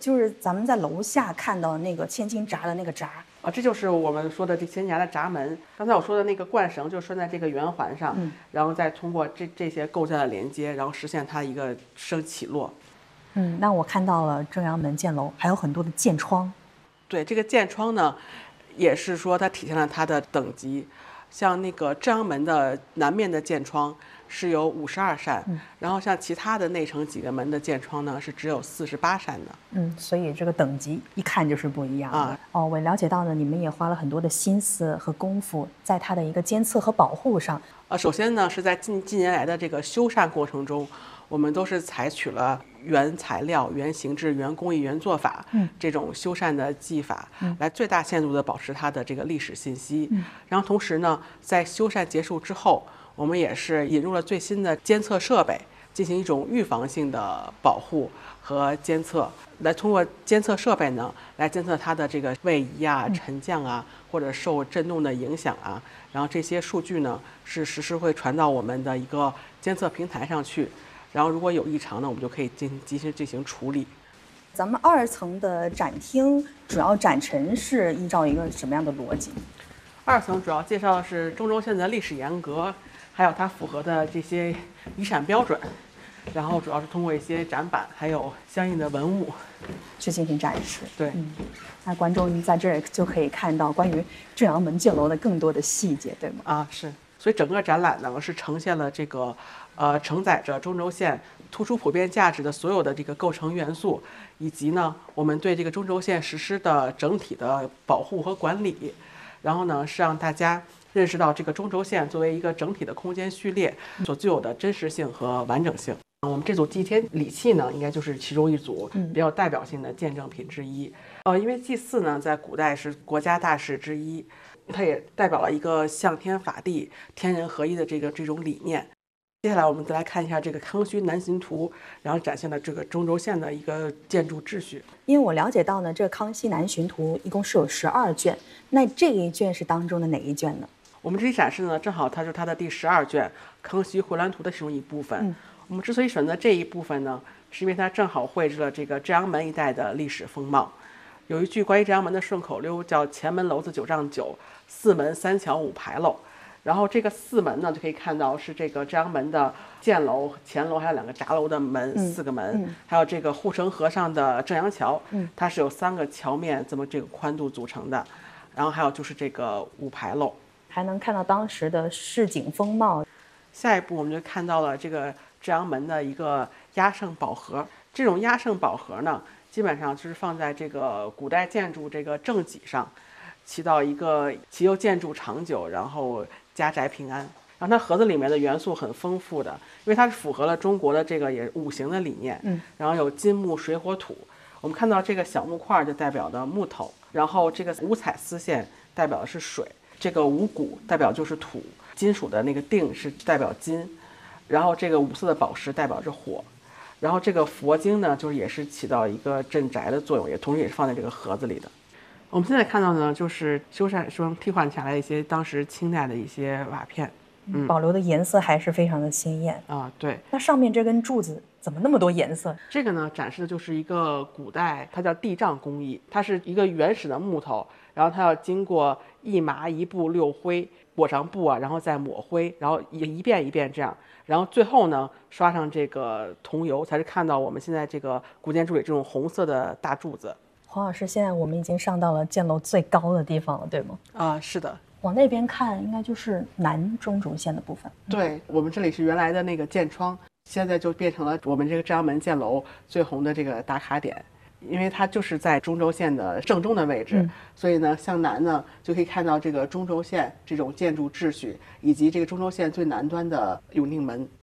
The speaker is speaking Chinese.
就是咱们在楼下看到那个千斤闸的那个闸啊，这就是我们说的这千斤闸的闸门。刚才我说的那个冠绳就拴在这个圆环上，然后再通过这些构架的连接，然后实现它一个升起落。 那我看到了正阳门箭楼，还有很多的箭窗。 对，这个箭窗呢，也是说它体现了它的等级。像那个正阳门的南面的箭窗是有52扇，然后像其他的内城几个门的箭窗呢是只有48扇的。 所以这个等级一看就是不一样的。我了解到呢，你们也花了很多的心思和功夫在它的一个监测和保护上。 首先呢是在近年来的这个修缮过程中，我们都是采取了原材料、原形制、原工艺、原做法这种修缮的技法，来最大限度地保持它的这个历史信息。然后同时呢，在修缮结束之后，我们也是引入了最新的监测设备，进行一种预防性的保护和监测，来通过监测设备呢，来监测它的这个位移啊、沉降啊，或者受震动的影响啊。然后这些数据呢，是实时会传到我们的一个监测平台上去。然后如果有异常呢，我们就可以及时进行处理。 咱们2层的展厅主要展陈是依照一个什么样的逻辑 ？2层主要介绍的是中轴线的历史沿革，还有它符合的这些遗产标准，然后主要是通过一些展板还有相应的文物去进行展示。 对， 那观众在这儿就可以看到关于正阳门箭楼的更多的细节，对吗？ 是。所以整个展览呢是呈现了这个承载着中轴线突出普遍价值的所有的这个构成元素，以及呢我们对这个中轴线实施的整体的保护和管理。然后呢是让大家认识到这个中轴线作为一个整体的空间序列所具有的真实性和完整性。我们这组祭天礼器呢，应该就是其中一组比较代表性的见证品之一。因为祭祀呢在古代是国家大事之一，它也代表了一个向天法地、天人合一的这种理念。接下来我们再来看一下这个康熙南巡图，然后展现了这个中轴线的一个建筑秩序。 因为我了解到呢，这康熙南巡图一共是有12卷，那这一卷是当中的哪一卷呢？ 我们这里展示呢，正好它是它的第12卷《康熙回銮图》的其中一部分。我们之所以选择这一部分呢，是因为它正好绘制了这个正阳门一带的历史风貌。有一句关于正阳门的顺口溜叫前门楼子9丈9，四门3桥5牌楼。然后这个四门呢，就可以看到是这个正阳门的箭楼、前楼，还有2个闸楼的门，4个门，还有这个护城河上的正阳桥，它是有3个桥面这么这个宽度组成的。然后还有就是这个5牌楼， 还能看到当时的市井风貌。 下一步我们就看到了这个正阳门的一个压胜宝盒。这种压胜宝盒呢，基本上就是放在这个古代建筑这个正脊上，起到一个祈求建筑长久，然后家宅平安。然后它盒子里面的元素很丰富的，因为它是符合了中国的这个也五行的理念。然后有金木水火土，我们看到这个小木块就代表的木头，然后这个五彩丝线代表的是水，这个五谷代表就是土，金属的那个锭是代表金，然后这个5色的宝石代表着火。然后这个佛经呢，就是也是起到一个镇宅的作用，也同时也是放在这个盒子里的。我们现在看到呢，就是修缮中替换下来一些当时清代的一些瓦片， 保留的颜色还是非常的鲜艳对。 那上面这根柱子怎么那么多颜色？ 这个呢，展示的就是一个古代，它叫地杖工艺，它是一个原始的木头，然后它要经过1麻1布6灰裹上布然后再抹灰，然后一遍一遍这样，然后最后呢刷上这个桐油，才是看到我们现在这个古建筑里这种红色的大柱子。 黄老师，现在我们已经上到了箭楼最高的地方了，对吗？ 是的。 往那边看，应该就是南中轴线的部分。 对，我们这里是原来的那个箭窗，现在就变成了我们这个正阳门箭楼最红的这个打卡点，因为它就是在中轴线的正中的位置，所以呢，向南呢就可以看到这个中轴线这种建筑秩序，以及这个中轴线最南端的永定门。